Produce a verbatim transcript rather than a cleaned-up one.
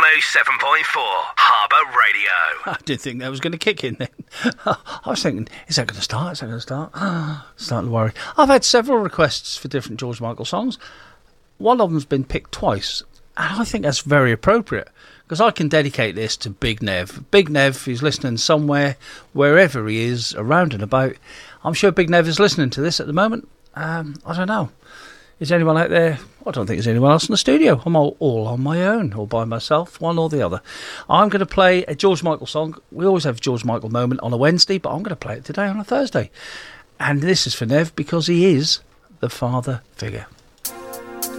oh seven point four Harbour Radio. I didn't think that was going to kick in then. I was thinking, is that going to start? Is that going to start? Starting to worry. I've had several requests for different George Michael songs. One of them's been picked twice, and I think that's very appropriate, because I can dedicate this to Big Nev. Big Nev, who's listening somewhere, wherever he is, around and about. I'm sure Big Nev is listening to this at the moment. Um, I don't know. Is anyone out there? I don't think there's anyone else in the studio. I'm all, all on my own, all by myself, one or the other. I'm going to play a George Michael song. We always have a George Michael moment on a Wednesday, but I'm going to play it today on a Thursday. And this is for Nev, because he is the father figure.